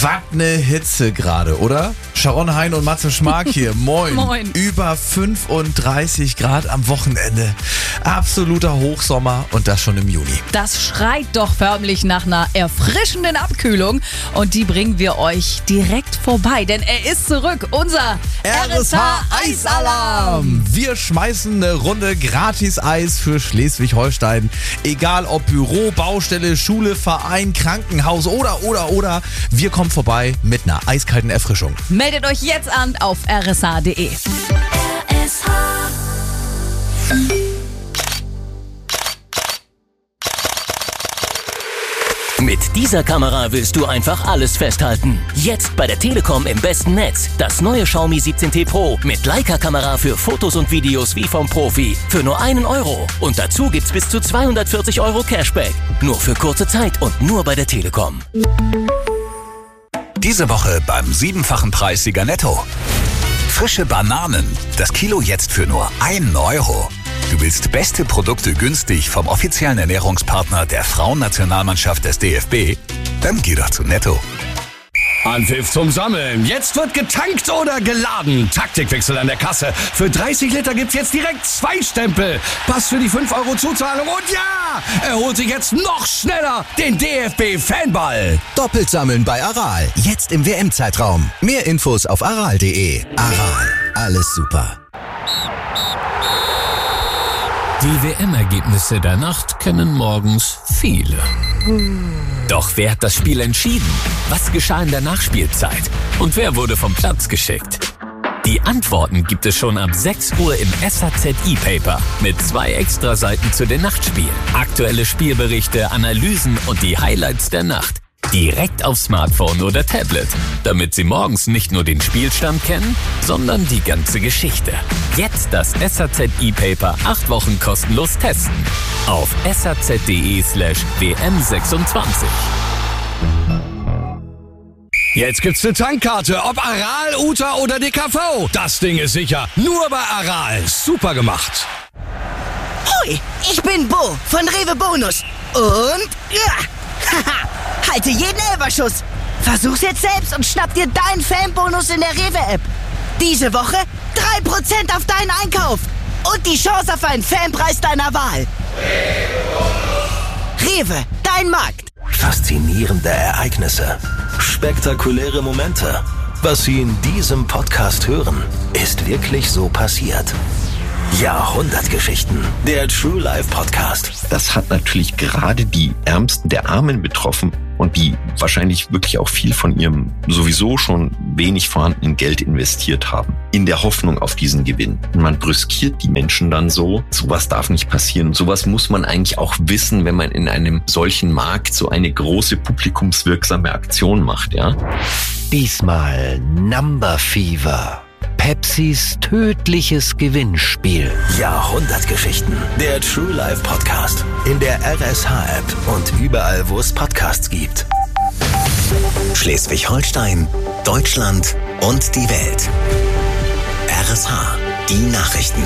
Was ne Hitze gerade, oder? Sharon Hein und Matze Schmark hier. Moin. Moin. Über 35 Grad am Wochenende. Absoluter Hochsommer und das schon im Juni. Das schreit doch förmlich nach einer erfrischenden Abkühlung. Und die bringen wir euch direkt vorbei, denn er ist zurück. Unser RSH-Eisalarm. Wir schmeißen eine Runde Gratis-Eis für Schleswig-Holstein. Egal ob Büro, Baustelle, Schule, Verein, Krankenhaus oder. Wir kommen vorbei mit einer eiskalten Erfrischung. Meldet euch jetzt an auf rsh.de. Mit dieser Kamera willst du einfach alles festhalten. Jetzt bei der Telekom im besten Netz. Das neue Xiaomi 17T Pro mit Leica-Kamera für Fotos und Videos wie vom Profi. Für nur €1. Und dazu gibt's bis zu 240 € Cashback. Nur für kurze Zeit und nur bei der Telekom. Diese Woche beim 7-fachen Preissieger Netto. Frische Bananen. Das Kilo jetzt für nur €1. Du willst beste Produkte günstig vom offiziellen Ernährungspartner der Frauennationalmannschaft des DFB? Dann geh doch zu Netto. Anpfiff zum Sammeln. Jetzt wird getankt oder geladen. Taktikwechsel an der Kasse. Für 30 Liter gibt's jetzt direkt 2 Stempel. Pass für die 5 € Zuzahlung. Und ja, er holt sich jetzt noch schneller den DFB-Fanball. Doppelt sammeln bei Aral. Jetzt im WM-Zeitraum. Mehr Infos auf aral.de. Aral. Alles super. Die WM-Ergebnisse der Nacht kennen morgens viele. Doch wer hat das Spiel entschieden? Was geschah in der Nachspielzeit? Und wer wurde vom Platz geschickt? Die Antworten gibt es schon ab 6 Uhr im SAZ E-Paper mit 2 Extraseiten zu den Nachtspielen. Aktuelle Spielberichte, Analysen und die Highlights der Nacht. Direkt auf Smartphone oder Tablet, damit Sie morgens nicht nur den Spielstand kennen, sondern die ganze Geschichte. Jetzt das SAZ E-Paper 8 Wochen kostenlos testen. Auf saz.de/WM26. Jetzt gibt's eine Tankkarte, ob Aral, Uta oder DKV. Das Ding ist sicher. Nur bei Aral. Super gemacht. Hoi, ich bin Bo von Rewe Bonus. Und haha, halte jeden Elferschuss. Versuch's jetzt selbst und schnapp dir deinen Fanbonus in der Rewe-App. Diese Woche 3% auf deinen Einkauf. Und die Chance auf einen Fanpreis deiner Wahl. Rewe, dein Markt. Faszinierende Ereignisse. Spektakuläre Momente. Was Sie in diesem Podcast hören, ist wirklich so passiert. Jahrhundertgeschichten. Der True Life Podcast. Das hat natürlich gerade die Ärmsten der Armen betroffen und die wahrscheinlich wirklich auch viel von ihrem sowieso schon wenig vorhandenen Geld investiert haben. In der Hoffnung auf diesen Gewinn. Man brüskiert die Menschen dann so. Sowas darf nicht passieren. Sowas muss man eigentlich auch wissen, wenn man in einem solchen Markt so eine große publikumswirksame Aktion macht, ja? Diesmal Number Fever. Pepsis tödliches Gewinnspiel. Jahrhundertgeschichten. Der True Life Podcast. In der RSH-App und überall, wo es Podcasts gibt. Schleswig-Holstein, Deutschland und die Welt. RSH. Die Nachrichten.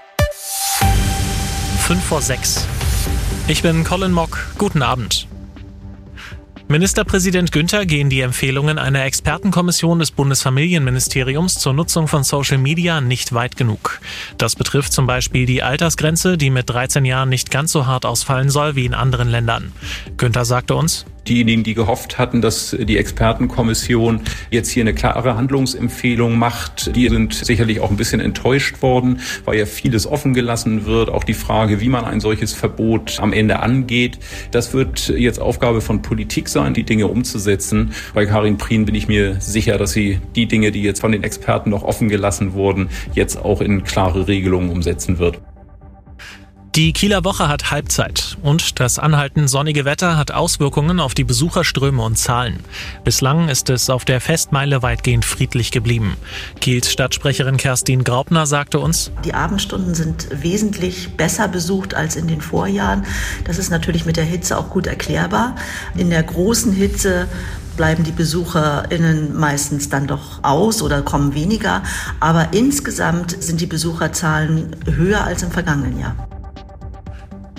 5:06. Ich bin Colin Mock. Guten Abend. Ministerpräsident Günther gehen die Empfehlungen einer Expertenkommission des Bundesfamilienministeriums zur Nutzung von Social Media nicht weit genug. Das betrifft zum Beispiel die Altersgrenze, die mit 13 Jahren nicht ganz so hart ausfallen soll wie in anderen Ländern. Günther sagte uns: Diejenigen, die gehofft hatten, dass die Expertenkommission jetzt hier eine klare Handlungsempfehlung macht, die sind sicherlich auch ein bisschen enttäuscht worden, weil ja vieles offen gelassen wird. Auch die Frage, wie man ein solches Verbot am Ende angeht. Das wird jetzt Aufgabe von Politik sein, die Dinge umzusetzen. Bei Karin Prien bin ich mir sicher, dass sie die Dinge, die jetzt von den Experten noch offen gelassen wurden, jetzt auch in klare Regelungen umsetzen wird. Die Kieler Woche hat Halbzeit und das anhaltend sonnige Wetter hat Auswirkungen auf die Besucherströme und Zahlen. Bislang ist es auf der Festmeile weitgehend friedlich geblieben. Kiels Stadtsprecherin Kerstin Graupner sagte uns: Die Abendstunden sind wesentlich besser besucht als in den Vorjahren. Das ist natürlich mit der Hitze auch gut erklärbar. In der großen Hitze bleiben die BesucherInnen meistens dann doch aus oder kommen weniger. Aber insgesamt sind die Besucherzahlen höher als im vergangenen Jahr.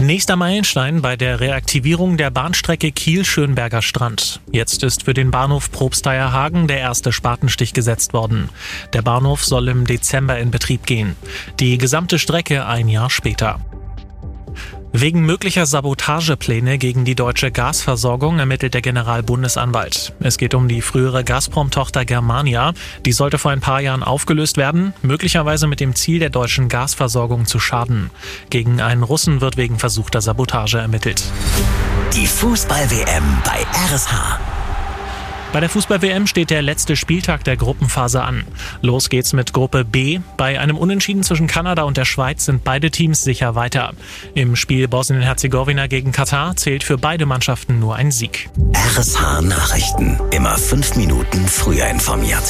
Nächster Meilenstein bei der Reaktivierung der Bahnstrecke Kiel-Schönberger Strand. Jetzt ist für den Bahnhof Probstheierhagen der erste Spatenstich gesetzt worden. Der Bahnhof soll im Dezember in Betrieb gehen. Die gesamte Strecke ein Jahr später. Wegen möglicher Sabotagepläne gegen die deutsche Gasversorgung ermittelt der Generalbundesanwalt. Es geht um die frühere Gazprom-Tochter Germania. Die sollte vor ein paar Jahren aufgelöst werden, möglicherweise mit dem Ziel, der deutschen Gasversorgung zu schaden. Gegen einen Russen wird wegen versuchter Sabotage ermittelt. Die Fußball-WM bei RSH. Bei der Fußball-WM steht der letzte Spieltag der Gruppenphase an. Los geht's mit Gruppe B. Bei einem Unentschieden zwischen Kanada und der Schweiz sind beide Teams sicher weiter. Im Spiel Bosnien-Herzegowina gegen Katar zählt für beide Mannschaften nur ein Sieg. RSH Nachrichten. Immer 5 Minuten früher informiert.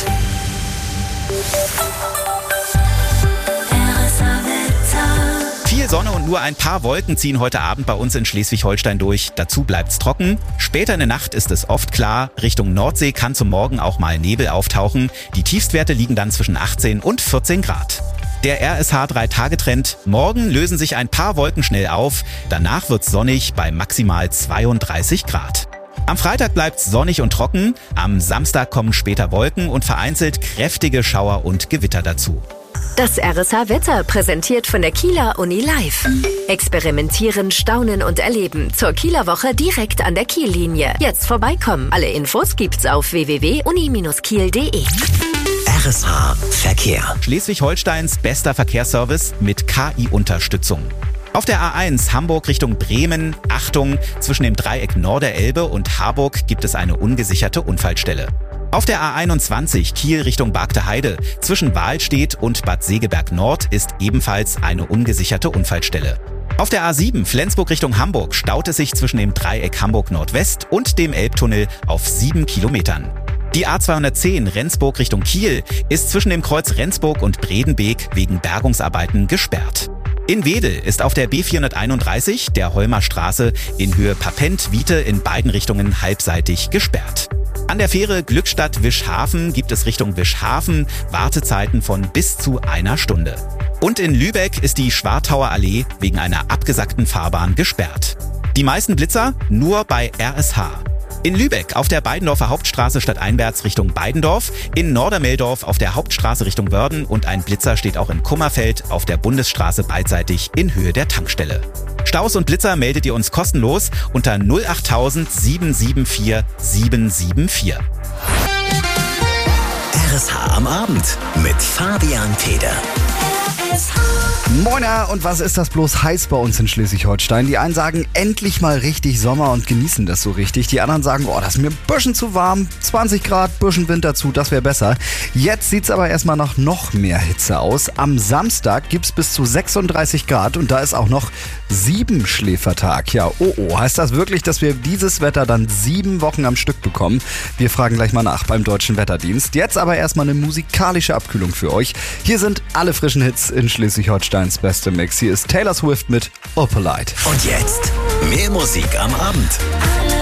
Viel Sonne und nur ein paar Wolken ziehen heute Abend bei uns in Schleswig-Holstein durch. Dazu bleibt's trocken. Später in der Nacht ist es oft klar. Richtung Nordsee kann zum Morgen auch mal Nebel auftauchen. Die Tiefstwerte liegen dann zwischen 18 und 14 Grad. Der RSH 3-Tage-Trend. Morgen lösen sich ein paar Wolken schnell auf. Danach wird's sonnig bei maximal 32 Grad. Am Freitag bleibt's sonnig und trocken. Am Samstag kommen später Wolken und vereinzelt kräftige Schauer und Gewitter dazu. Das RSH-Wetter präsentiert von der Kieler Uni Live. Experimentieren, staunen und erleben. Zur Kieler Woche direkt an der Kiellinie. Jetzt vorbeikommen. Alle Infos gibt's auf www.uni-kiel.de. RSH Verkehr. Schleswig-Holsteins bester Verkehrsservice mit KI-Unterstützung. Auf der A1 Hamburg Richtung Bremen, Achtung, zwischen dem Dreieck Norderelbe und Harburg gibt es eine ungesicherte Unfallstelle. Auf der A21 Kiel Richtung Bargteheide zwischen Wahlstedt und Bad Segeberg Nord ist ebenfalls eine ungesicherte Unfallstelle. Auf der A7 Flensburg Richtung Hamburg staut es sich zwischen dem Dreieck Hamburg Nordwest und dem Elbtunnel auf 7 Kilometern. Die A210 Rendsburg Richtung Kiel ist zwischen dem Kreuz Rendsburg und Bredenbeek wegen Bergungsarbeiten gesperrt. In Wedel ist auf der B431, der Holmer Straße, in Höhe Papent-Wiete in beiden Richtungen halbseitig gesperrt. An der Fähre Glückstadt-Wischhafen gibt es Richtung Wischhafen Wartezeiten von bis zu 1 Stunde. Und in Lübeck ist die Schwartauer Allee wegen einer abgesackten Fahrbahn gesperrt. Die meisten Blitzer nur bei RSH. In Lübeck auf der Beidendorfer Hauptstraße stadteinwärts Richtung Beidendorf, in Nordermeldorf auf der Hauptstraße Richtung Wörden und ein Blitzer steht auch in Kummerfeld auf der Bundesstraße beidseitig in Höhe der Tankstelle. Staus und Blitzer meldet ihr uns kostenlos unter 08000 774 774. RSH am Abend mit Fabian Feder. Moiner, und was ist das bloß heiß bei uns in Schleswig-Holstein? Die einen sagen, endlich mal richtig Sommer und genießen das so richtig. Die anderen sagen, oh, das ist mir ein bisschen zu warm, 20 Grad, bisschen Wind dazu, das wäre besser. Jetzt sieht's aber erstmal nach noch mehr Hitze aus. Am Samstag gibt's bis zu 36 Grad und da ist auch noch 7-Schläfertag. Ja, oh, heißt das wirklich, dass wir dieses Wetter dann 7 Wochen am Stück bekommen? Wir fragen gleich mal nach beim Deutschen Wetterdienst. Jetzt aber erstmal eine musikalische Abkühlung für euch. Hier sind alle frischen Hits in Schleswig-Holsteins beste Mix. Hier ist Taylor Swift mit Opalite. Und jetzt mehr Musik am Abend.